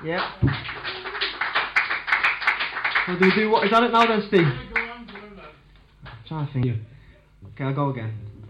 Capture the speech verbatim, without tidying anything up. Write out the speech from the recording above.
Yeah. So do we do what is on it now then, Steve? Yeah, go on, go on, lad. I'm trying to think. Okay, I'll go again.